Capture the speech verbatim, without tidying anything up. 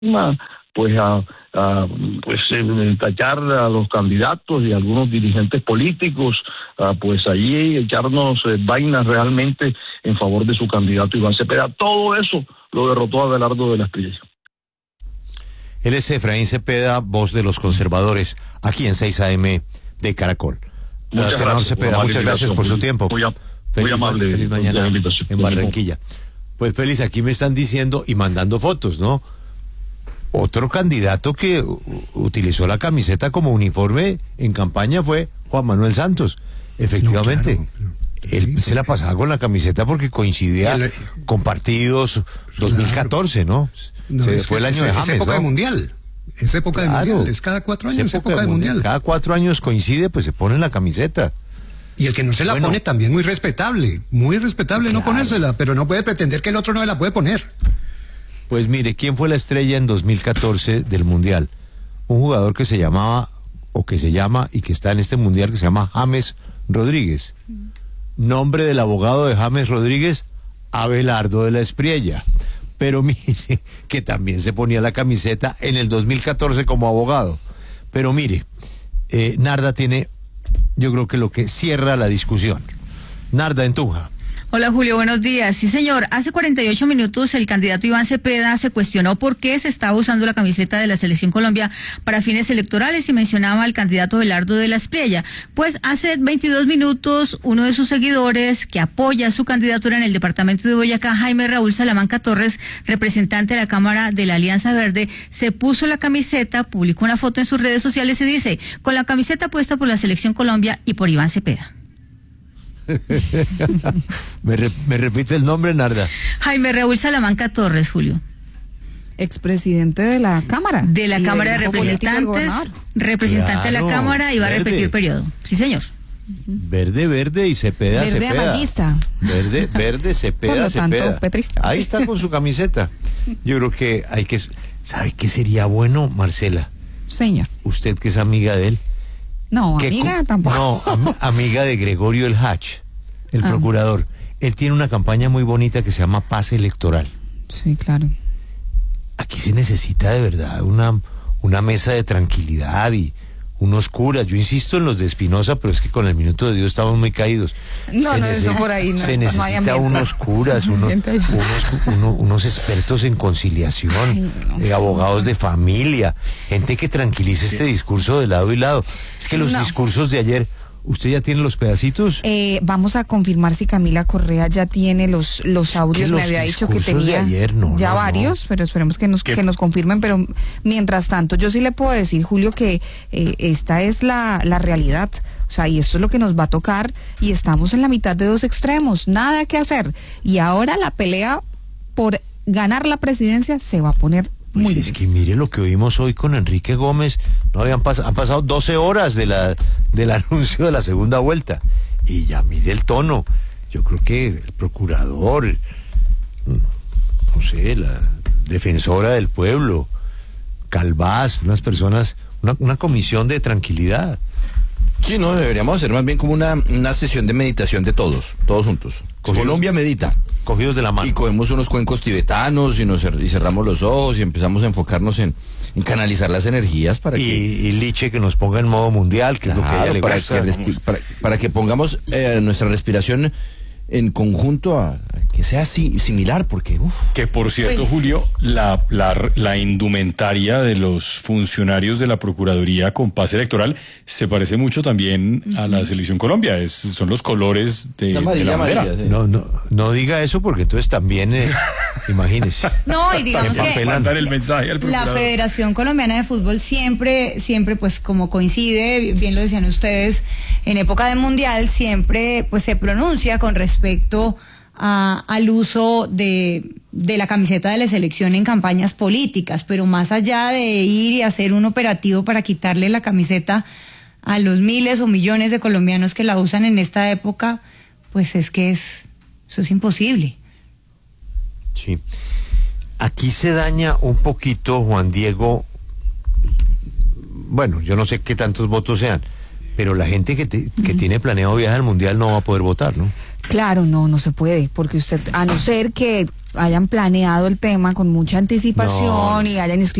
pues a, a pues eh, tachar a los candidatos y a algunos dirigentes políticos, a, pues allí echarnos eh, vainas realmente en favor de su candidato Iván Cepeda. Todo eso lo derrotó Abelardo de la Espriella. Él es Efraín Cepeda, voz de los conservadores, aquí en seis A M de Caracol. Muchas Senador gracias, Cepeda, muchas gracias por su tiempo. Muy, muy, feliz, muy amable. Feliz mañana en Barranquilla. Pues feliz, aquí me están diciendo y mandando fotos, ¿no? Otro candidato que utilizó la camiseta como uniforme en campaña fue Juan Manuel Santos. Efectivamente. No, claro, pero, él sí, se la pasaba con la camiseta porque coincidía el, con partidos dos mil catorce, ¿no? No, se es fue el año es, de es James, época ¿no? de mundial. Es época claro. de mundial. Es cada cuatro años es época, época de mundial. mundial. Cada cuatro años coincide, pues se pone la camiseta. Y el que no se la bueno, pone también muy respetable. Muy respetable claro. no ponérsela, pero no puede pretender que el otro no se la puede poner. Pues mire, ¿quién fue la estrella en dos mil catorce del mundial? Un jugador que se llamaba, o que se llama, y que está en este mundial, que se llama James Rodríguez. Nombre del abogado de James Rodríguez, Abelardo de la Espriella. Pero mire, que también se ponía la camiseta en el dos mil catorce como abogado. Pero mire, eh, Narda tiene, yo creo que lo que cierra la discusión. Narda, en Tunja. Hola Julio, buenos días. Sí señor, hace cuarenta y ocho minutos el candidato Iván Cepeda se cuestionó por qué se estaba usando la camiseta de la Selección Colombia para fines electorales y mencionaba al candidato Abelardo de la Espriella. Pues hace veintidós minutos uno de sus seguidores que apoya su candidatura en el departamento de Boyacá, Jaime Raúl Salamanca Torres, representante de la Cámara de la Alianza Verde, se puso la camiseta, publicó una foto en sus redes sociales y dice, con la camiseta puesta por la Selección Colombia y por Iván Cepeda. me, re, me repite el nombre, Narda. Jaime Raúl Salamanca Torres, Julio. Expresidente de la Cámara. De la Cámara de Representantes, representante claro, de la Cámara y va verde. a repetir periodo. Sí, señor. Verde, verde y Cepeda, verde Cepeda. Amallista. Verde, verde, Cepeda, Por lo tanto, Cepeda. Petrista. Ahí está con su camiseta. Yo creo que hay que... ¿Sabe qué sería bueno, Marcela? Señor. Usted que es amiga de él. No, amiga tampoco. No, am, amiga de Gregorio El Hach, el ah. procurador. Él tiene una campaña muy bonita que se llama Paz Electoral. Sí, claro. Aquí se necesita de verdad una, una mesa de tranquilidad y unos curas. Yo insisto en los de Espinosa, pero es que con el minuto de Dios estamos muy caídos. No, se no, eso por ahí no. Se necesita no unos curas, unos, unos, unos, unos expertos en conciliación, Ay, no, eh, abogados de familia, gente que tranquilice sí. este discurso de lado y lado. Es que los no. discursos de ayer... ¿Usted ya tiene los pedacitos? Eh, vamos a confirmar si Camila Correa ya tiene los los audios. Es que Me los había dicho que tenía ayer, no, ya no, varios, no. pero esperemos que nos, que nos confirmen. Pero mientras tanto, yo sí le puedo decir, Julio, que eh, esta es la, la realidad. O sea, y esto es lo que nos va a tocar y estamos en la mitad de dos extremos. Nada que hacer. Y ahora la pelea por ganar la presidencia se va a poner Pues muy es difícil. que mire lo que oímos hoy con Enrique Gómez, no habían pas han pasado doce horas de la del anuncio de la segunda vuelta y ya mire el tono. Yo creo que el procurador, no sé, la defensora del pueblo, Calvás, unas personas, una, una comisión de tranquilidad. Sí, no, deberíamos hacer más bien como una, una sesión de meditación de todos, todos juntos. Cogidos, Colombia medita. Cogidos de la mano. Y cogemos unos cuencos tibetanos y nos y cerramos los ojos y empezamos a enfocarnos en, en canalizar las energías para y, que... Y Liche que nos ponga en modo mundial, que claro, es lo que a ella le para gusta. Que para, para que pongamos eh, nuestra respiración en conjunto a, a que sea si, similar, porque uf. Que por cierto, pues, Julio, la, la, la indumentaria de los funcionarios de la Procuraduría con paz electoral se parece mucho también uh-huh. a la Selección Colombia, es, son los colores de, amarilla, de la bandera. Amarilla, sí. No, no, no diga eso porque entonces también, eh, imagínese. No, y digamos que mandar el mensaje al la Federación Colombiana de Fútbol siempre, siempre pues como coincide, bien lo decían ustedes, en época de mundial siempre pues se pronuncia con respecto a, al uso de, de la camiseta de la selección en campañas políticas, pero más allá de ir y hacer un operativo para quitarle la camiseta a los miles o millones de colombianos que la usan en esta época, pues es que es, eso es imposible. Sí. Aquí se daña un poquito, Juan Diego, bueno, yo no sé qué tantos votos sean, pero la gente que, te, que uh-huh. tiene planeado viajar al mundial no va a poder votar, ¿no? Claro, no, no se puede, porque usted, a no ser que hayan planeado el tema con mucha anticipación No. y hayan